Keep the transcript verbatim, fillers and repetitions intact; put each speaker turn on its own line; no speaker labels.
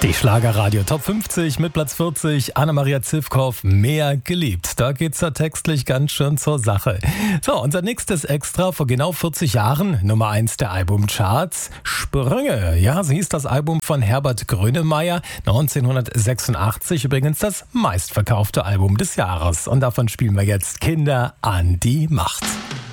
Die Schlagerradio Top fünfzig mit Platz vierzig, Anna-Maria Zivkow, Mehr geliebt. Da geht's ja textlich ganz schön zur Sache. So, unser nächstes Extra vor genau vierzig Jahren, Nummer eins der Albumcharts, Sprünge. Ja, so hieß das Album von Herbert Grönemeyer, neunzehnhundertsechsundachtzig übrigens das meistverkaufte Album des Jahres. Und davon spielen wir jetzt Kinder an die Macht.